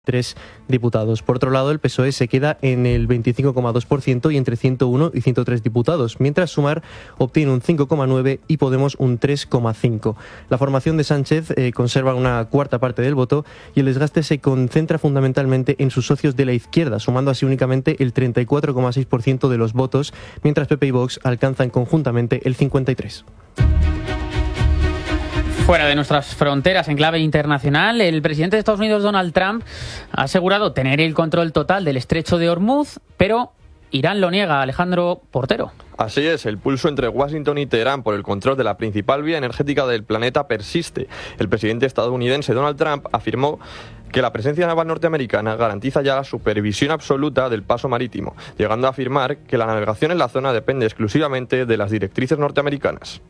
3 diputados. Por otro lado, el PSOE se queda en el 25,2% y entre 101 y 103 diputados, mientras Sumar obtiene un 5,9% y Podemos un 3,5%. La formación de Sánchez conserva una cuarta parte del voto y el desgaste se concentra fundamentalmente en sus socios de la izquierda, sumando así únicamente el 34,6% de los votos, mientras PP y Vox alcanzan conjuntamente el 53%. Fuera de nuestras fronteras, en clave internacional, el presidente de Estados Unidos, Donald Trump, ha asegurado tener el control total del estrecho de Hormuz, pero Irán lo niega. Alejandro Portero. Así es, el pulso entre Washington y Teherán por el control de la principal vía energética del planeta persiste. El presidente estadounidense Donald Trump afirmó que la presencia naval norteamericana garantiza ya la supervisión absoluta del paso marítimo, llegando a afirmar que la navegación en la zona depende exclusivamente de las directrices norteamericanas.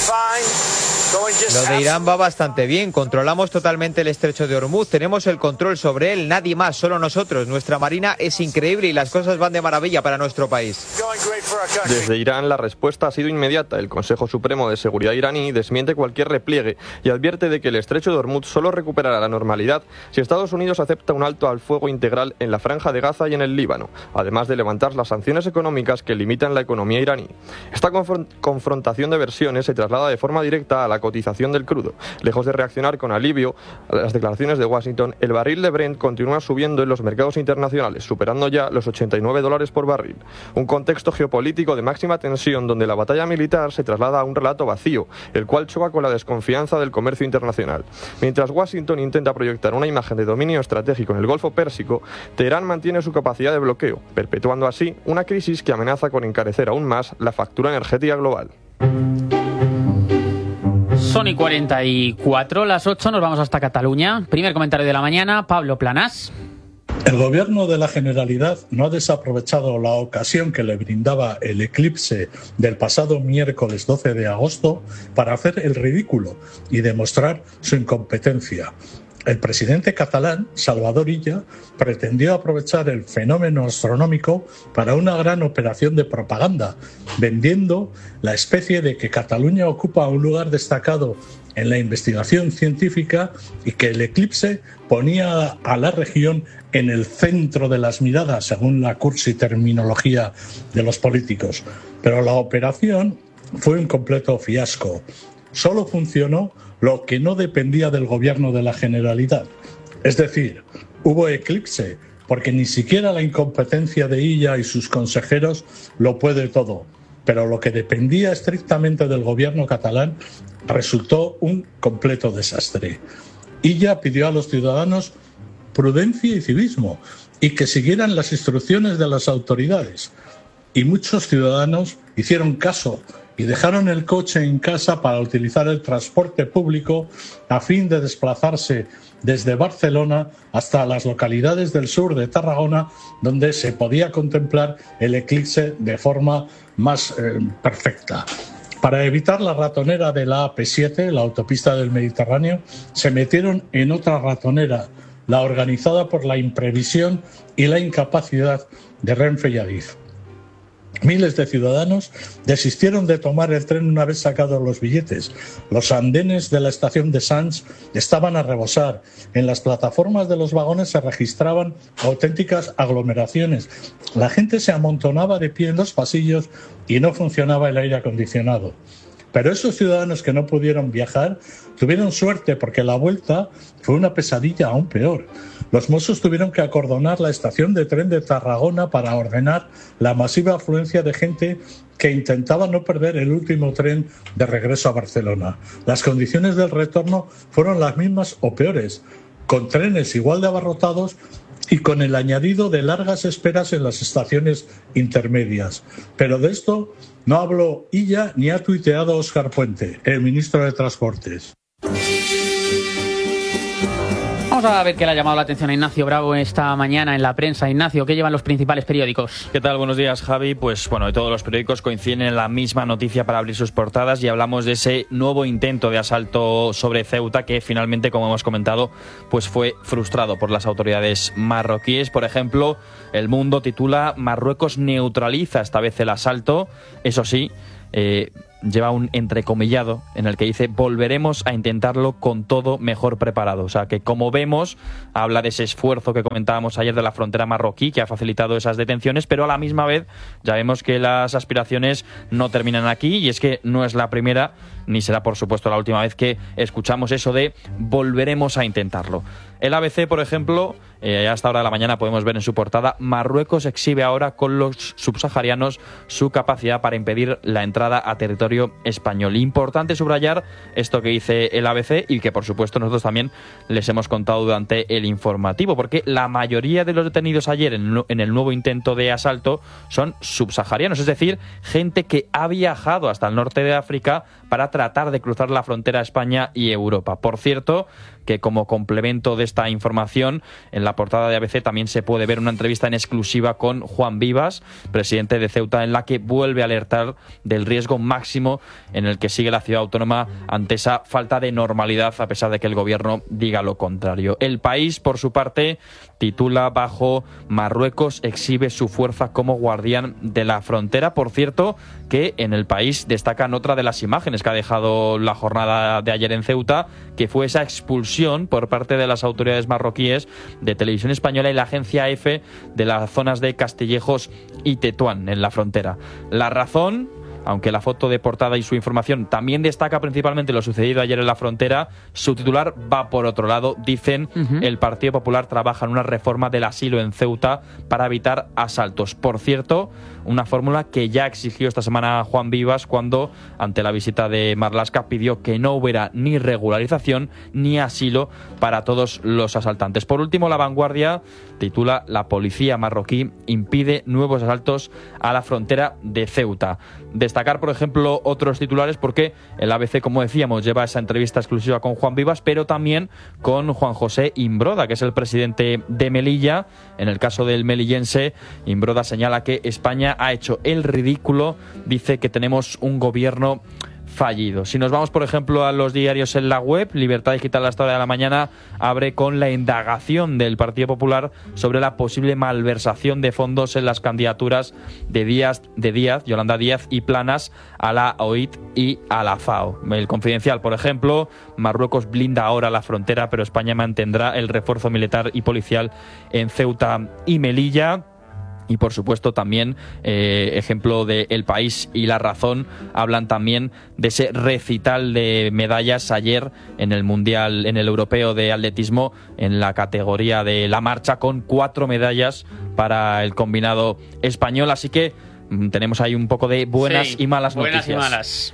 Lo de Irán va bastante bien, controlamos totalmente el estrecho de Hormuz, tenemos el control sobre él, nadie más, solo nosotros. Nuestra marina es increíble y las cosas van de maravilla para nuestro país. Desde Irán la respuesta ha sido inmediata. El Consejo Supremo de Seguridad iraní desmiente cualquier repliegue y advierte de que el estrecho de Hormuz solo recuperará la normalidad si Estados Unidos acepta un alto al fuego integral en la Franja de Gaza y en el Líbano, además de levantar las sanciones económicas que limitan la economía iraní. Esta confrontación de versiones se traslada de forma directa a la cotización del crudo. Lejos de reaccionar con alivio a las declaraciones de Washington, el barril de Brent continúa subiendo en los mercados internacionales, superando ya los $89 por barril. Un contexto geopolítico de máxima tensión donde la batalla militar se traslada a un relato vacío, el cual choca con la desconfianza del comercio internacional. Mientras Washington intenta proyectar una imagen de dominio estratégico en el Golfo Pérsico, Teherán mantiene su capacidad de bloqueo, perpetuando así una crisis que amenaza con encarecer aún más la factura energética global. Son y 44, las 8, nos vamos hasta Cataluña. Primer comentario de la mañana, Pablo Planás. El Gobierno de la Generalidad no ha desaprovechado la ocasión que le brindaba el eclipse del pasado miércoles 12 de agosto para hacer el ridículo y demostrar su incompetencia. El presidente catalán, Salvador Illa, pretendió aprovechar el fenómeno astronómico para una gran operación de propaganda, vendiendo la especie de que Cataluña ocupa un lugar destacado en la investigación científica y que el eclipse ponía a la región en el centro de las miradas, según la cursi terminología de los políticos. Pero la operación fue un completo fiasco. Solo funcionó lo que no dependía del Gobierno de la Generalidad. Es decir, hubo eclipse, porque ni siquiera la incompetencia de Illa y sus consejeros lo puede todo. Pero lo que dependía estrictamente del Gobierno catalán resultó un completo desastre. Illa pidió a los ciudadanos prudencia y civismo y que siguieran las instrucciones de las autoridades. Y muchos ciudadanos hicieron caso y dejaron el coche en casa para utilizar el transporte público a fin de desplazarse desde Barcelona hasta las localidades del sur de Tarragona, donde se podía contemplar el eclipse de forma más perfecta. Para evitar la ratonera de la AP7, la autopista del Mediterráneo, se metieron en otra ratonera, la organizada por la imprevisión y la incapacidad de Renfe y Adif. Miles de ciudadanos desistieron de tomar el tren una vez sacados los billetes. Los andenes de la estación de Sants estaban a rebosar. En las plataformas de los vagones se registraban auténticas aglomeraciones. La gente se amontonaba de pie en los pasillos y no funcionaba el aire acondicionado. Pero esos ciudadanos que no pudieron viajar tuvieron suerte porque la vuelta fue una pesadilla aún peor. Los Mossos tuvieron que acordonar la estación de tren de Tarragona para ordenar la masiva afluencia de gente que intentaba no perder el último tren de regreso a Barcelona. Las condiciones del retorno fueron las mismas o peores, con trenes igual de abarrotados y con el añadido de largas esperas en las estaciones intermedias. Pero de esto no habló Illa ni ha tuiteado Óscar Puente, el ministro de Transportes. Vamos a ver qué le ha llamado la atención a Ignacio Bravo esta mañana en la prensa. Ignacio, ¿qué llevan los principales periódicos? ¿Qué tal? Buenos días, Javi. Pues bueno, todos los periódicos coinciden en la misma noticia para abrir sus portadas y hablamos de ese nuevo intento de asalto sobre Ceuta que finalmente, como hemos comentado, pues fue frustrado por las autoridades marroquíes. Por ejemplo, El Mundo titula: Marruecos neutraliza esta vez el asalto. Eso sí, lleva un entrecomillado en el que dice: volveremos a intentarlo con todo mejor preparado. O sea que, como vemos, habla de ese esfuerzo que comentábamos ayer de la frontera marroquí, que ha facilitado esas detenciones, pero a la misma vez ya vemos que las aspiraciones no terminan aquí, y es que no es la primera ni será, por supuesto, la última vez que escuchamos eso de volveremos a intentarlo. El ABC, por ejemplo, a esta hora de la mañana podemos ver en su portada: Marruecos exhibe ahora con los subsaharianos su capacidad para impedir la entrada a territorio español. Importante subrayar esto que dice el ABC y que, por supuesto, nosotros también les hemos contado durante el informativo, porque la mayoría de los detenidos ayer en el nuevo intento de asalto son subsaharianos, es decir, gente que ha viajado hasta el norte de África para tratar de cruzar la frontera a España y Europa. Por cierto, que como complemento de esta información, en la portada de ABC también se puede ver una entrevista en exclusiva con Juan Vivas, presidente de Ceuta, en la que vuelve a alertar del riesgo máximo en el que sigue la ciudad autónoma ante esa falta de normalidad, a pesar de que el gobierno diga lo contrario. El País, por su parte, titula bajo: Marruecos exhibe su fuerza como guardián de la frontera. Por cierto, que en El País destacan otra de las imágenes que ha dejado la jornada de ayer en Ceuta, que fue esa expulsión por parte de las autoridades marroquíes de Televisión Española y la agencia EFE de las zonas de Castillejos y Tetuán, en la frontera. La razón: aunque la foto de portada y su información también destaca principalmente lo sucedido ayer en la frontera, su titular va por otro lado. Dicen: el Partido Popular trabaja en una reforma del asilo en Ceuta para evitar asaltos. Por cierto, una fórmula que ya exigió esta semana Juan Vivas cuando, ante la visita de Marlaska, pidió que no hubiera ni regularización ni asilo para todos los asaltantes. Por último, La Vanguardia titula: La policía marroquí impide nuevos asaltos a la frontera de Ceuta. Destacar, por ejemplo, otros titulares, porque el ABC, como decíamos, lleva esa entrevista exclusiva con Juan Vivas, pero también con Juan José Imbroda, que es el presidente de Melilla. En el caso del melillense, Imbroda señala que España ha hecho el ridículo, dice que tenemos un gobierno fallido. Si nos vamos, por ejemplo, a los diarios en la web, Libertad Digital a esta hora de la mañana abre con la indagación del Partido Popular sobre la posible malversación de fondos en las candidaturas de Díaz, Yolanda Díaz y Planas a la OIT y a la FAO. El Confidencial, por ejemplo: Marruecos blinda ahora la frontera, pero España mantendrá el refuerzo militar y policial en Ceuta y Melilla. Y, por supuesto, también ejemplo de El País y La Razón hablan también de ese recital de medallas ayer en el Mundial, en el Europeo de Atletismo, en la categoría de la marcha, con 4 medallas para el combinado español. Así que tenemos ahí un poco de buenas y malas noticias. Buenas y malas.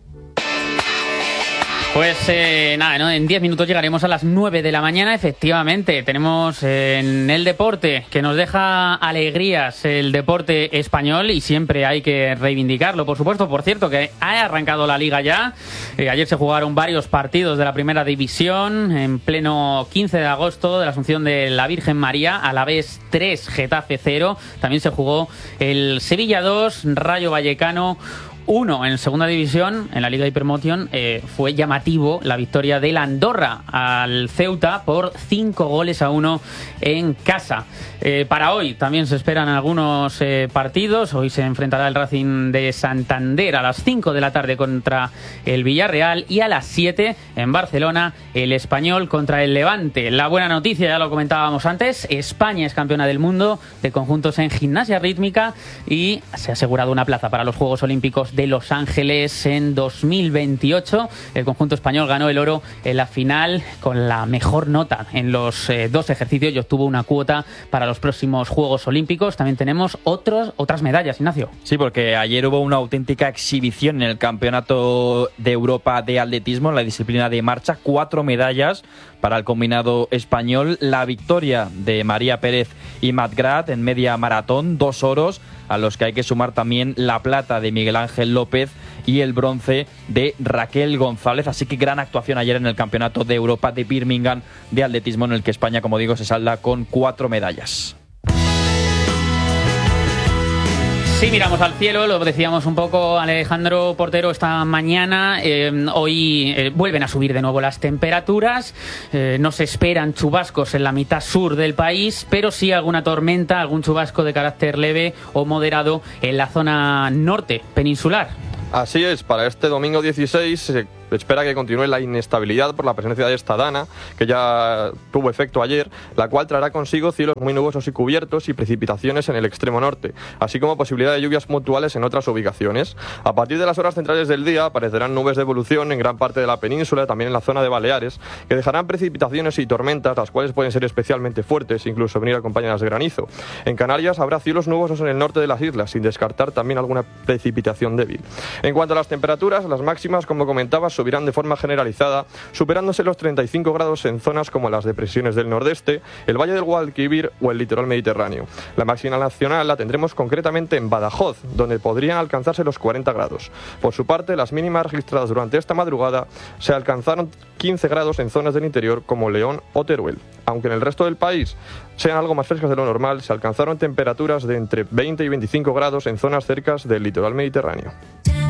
Pues nada, ¿no? En 10 minutos llegaremos a las 9 de la mañana. Efectivamente, tenemos en el deporte, que nos deja alegrías, el deporte español, y siempre hay que reivindicarlo, por supuesto. Por cierto, que ha arrancado la Liga ya. Ayer se jugaron varios partidos de la Primera División, en pleno 15 de agosto, de la Asunción de la Virgen María. Alavés 3, Getafe 0. También se jugó el Sevilla 2, Rayo Vallecano 1. En segunda división, en la Liga Hypermotion, fue llamativo la victoria del Andorra al Ceuta por 5-1 en casa. Para hoy también se esperan algunos partidos. Hoy se enfrentará el Racing de Santander a las 5 de la tarde contra el Villarreal, y a las 7 en Barcelona el Español contra el Levante. La buena noticia, ya lo comentábamos antes: España es campeona del mundo de conjuntos en gimnasia rítmica y se ha asegurado una plaza para los Juegos Olímpicos de Los Ángeles en 2028. El conjunto español ganó el oro en la final con la mejor nota en los 2 ejercicios y obtuvo una cuota para los próximos Juegos Olímpicos. También tenemos otras medallas, Ignacio. Sí, porque ayer hubo una auténtica exhibición en el Campeonato de Europa de Atletismo, en la disciplina de marcha. 4 medallas para el combinado español. La victoria de María Pérez y Matgrat en media maratón, 2 oros, a los que hay que sumar también la plata de Miguel Ángel López y el bronce de Raquel González. Así que gran actuación ayer en el Campeonato de Europa de Birmingham de atletismo, en el que España, como digo, se salda con 4 medallas. Sí, miramos al cielo, lo decíamos un poco Alejandro Portero esta mañana. Hoy vuelven a subir de nuevo las temperaturas. No se esperan chubascos en la mitad sur del país, pero sí alguna tormenta, algún chubasco de carácter leve o moderado en la zona norte peninsular. Así es, para este domingo 16 se espera que continúe la inestabilidad por la presencia de esta dana, que ya tuvo efecto ayer, la cual traerá consigo cielos muy nubosos y cubiertos y precipitaciones en el extremo norte, así como posibilidad de lluvias puntuales en otras ubicaciones. A partir de las horas centrales del día aparecerán nubes de evolución en gran parte de la península, también en la zona de Baleares, que dejarán precipitaciones y tormentas, las cuales pueden ser especialmente fuertes, incluso venir acompañadas de granizo. En Canarias habrá cielos nubosos en el norte de las islas, sin descartar también alguna precipitación débil. En cuanto a las temperaturas, las máximas, como comentaba, subirán de forma generalizada, superándose los 35 grados en zonas como las depresiones del nordeste, el Valle del Guadalquivir o el litoral mediterráneo. La máxima nacional la tendremos concretamente en Badajoz, donde podrían alcanzarse los 40 grados. Por su parte, las mínimas registradas durante esta madrugada se alcanzaron 15 grados en zonas del interior como León o Teruel. Aunque en el resto del país sean algo más frescas de lo normal, se alcanzaron temperaturas de entre 20 y 25 grados en zonas cercas del litoral mediterráneo.